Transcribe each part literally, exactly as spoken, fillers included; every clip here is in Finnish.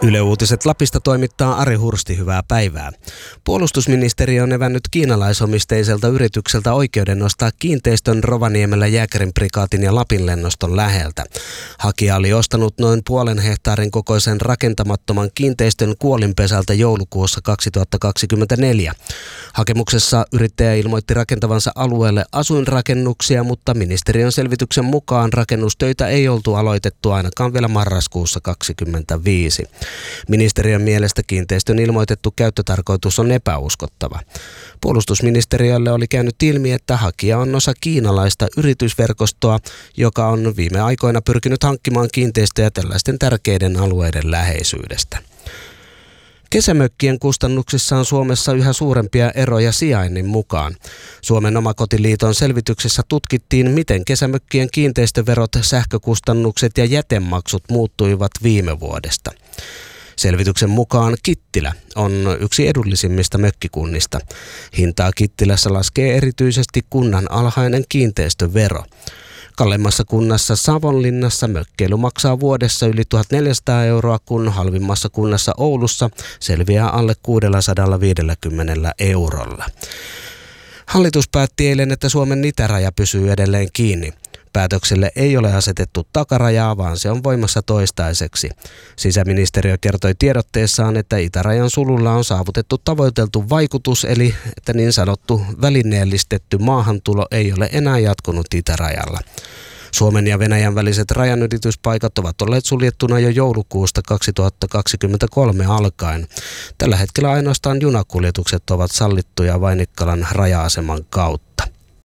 Yle Uutiset Lapista toimittaa Ari Hursti, hyvää päivää. Puolustusministeriö on evännyt kiinalaisomisteiselta yritykseltä oikeuden nostaa kiinteistön Rovaniemellä Jääkärin prikaatin ja Lapin lennoston läheltä. Hakija oli ostanut noin puolen hehtaarin kokoisen rakentamattoman kiinteistön Kuolinpesältä joulukuussa kaksituhattakaksikymmentäneljä. Hakemuksessa yrittäjä ilmoitti rakentavansa alueelle asuinrakennuksia, mutta ministeriön selvityksen mukaan rakennustöitä ei oltu aloitettu ainakaan vielä marraskuussa kaksikymmentäviisi. Ministeriön mielestä kiinteistön ilmoitettu käyttötarkoitus on epäuskottava. Puolustusministeriölle oli käynyt ilmi, että hakija on osa kiinalaista yritysverkostoa, joka on viime aikoina pyrkinyt hankkimaan kiinteistöjä tällaisten tärkeiden alueiden läheisyydestä. Kesämökkien kustannuksissa on Suomessa yhä suurempia eroja sijainnin mukaan. Suomen Omakotiliiton selvityksessä tutkittiin, miten kesämökkien kiinteistöverot, sähkökustannukset ja jätemaksut muuttuivat viime vuodesta. Selvityksen mukaan Kittilä on yksi edullisimmista mökkikunnista. Hintaa Kittilässä laskee erityisesti kunnan alhainen kiinteistövero. Kalleimmassa kunnassa Savonlinnassa mökkeily maksaa vuodessa yli tuhatneljäsataa euroa, kun halvimmassa kunnassa Oulussa selviää alle kuusisataaviisikymmentä eurolla. Hallitus päätti eilen, että Suomen itäraja pysyy edelleen kiinni. Päätökselle ei ole asetettu takarajaa, vaan se on voimassa toistaiseksi. Sisäministeriö kertoi tiedotteessaan, että itärajan sululla on saavutettu tavoiteltu vaikutus, eli että niin sanottu välineellistetty maahantulo ei ole enää jatkunut itärajalla. Suomen ja Venäjän väliset rajanylityspaikat ovat olleet suljettuna jo joulukuusta kaksituhattakaksikymmentäkolme alkaen. Tällä hetkellä ainoastaan junakuljetukset ovat sallittuja Vainikkalan raja-aseman kautta.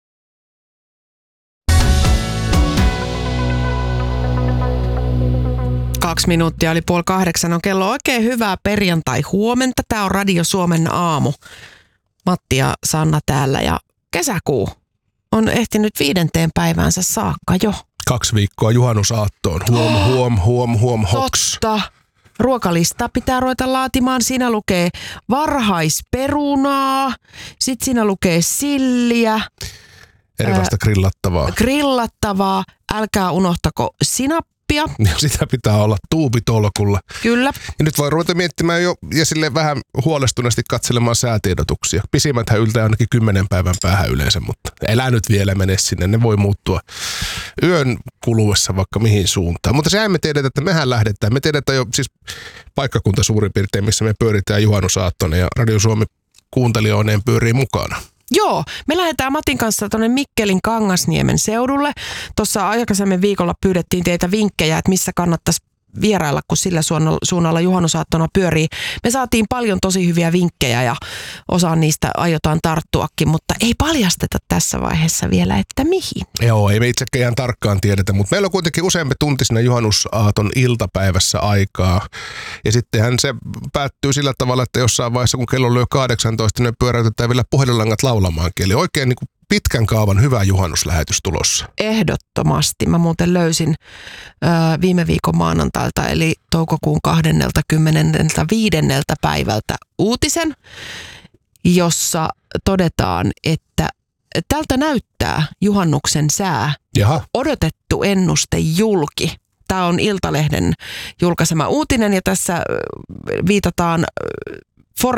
Kaksi minuuttia oli puoli kahdeksan on kello. Oikein hyvää perjantai-huomenta. Tämä on Radio Suomen aamu. Matti ja Sanna täällä ja kesäkuu on ehtinyt viidenteen päiväänsä saakka jo. Kaksi viikkoa juhannusaattoon. Huom, huom, huom, huom, hoks. Totta. Ruokalista pitää ruveta laatimaan. Siinä lukee varhaisperunaa, sitten siinä lukee silliä. Erilaista grillattavaa. Grillattavaa. Älkää unohtako sinappia. Sitä pitää olla tuubitolkulla. Kyllä. Ja nyt voi ruveta miettimään jo ja sille vähän huolestuneesti katselemaan säätiedotuksia. Pisimmäthän yltää ainakin kymmenen päivän päähän yleensä, mutta elää nyt vielä mene sinne. Ne voi muuttua yön kuluessa vaikka mihin suuntaan. Mutta sehän me tiedetään, että mehän lähdetään. Me tiedetään jo siis paikkakunta suurin piirtein, missä me pyöritään juhannusaattona ja Radio Suomi kuuntelijoineen pyörii mukana. Joo, me lähdetään Matin kanssa tuonne Mikkelin Kangasniemen seudulle. Tuossa aikaisemmin viikolla pyydettiin teitä vinkkejä, että missä kannattaisi vierailla, kun sillä suunnalla juhannusaattona pyörii. Me saatiin paljon tosi hyviä vinkkejä ja osaan niistä aiotaan tarttuakin, mutta ei paljasteta tässä vaiheessa vielä, että mihin. Joo, ei me itsekään ihan tarkkaan tiedetä, mutta meillä on kuitenkin useampi tunti siinä juhannusaaton iltapäivässä aikaa. Ja sittenhän se päättyy sillä tavalla, että jossain vaiheessa, kun kello lyö kahdeksantoista, niin pyöräytetään vielä puhelinlangat laulamaankin. Eli oikein niin kuin pitkän kaavan hyvä juhannuslähetys tulossa. Ehdottomasti. Mä muuten löysin ö, viime viikon maanantailta, eli toukokuun kahdeskymmenesviides päivältä uutisen, jossa todetaan, että tältä näyttää juhannuksen sää. Jaha. Odotettu ennuste julki. Tämä on Iltalehden julkaisema uutinen ja tässä viitataan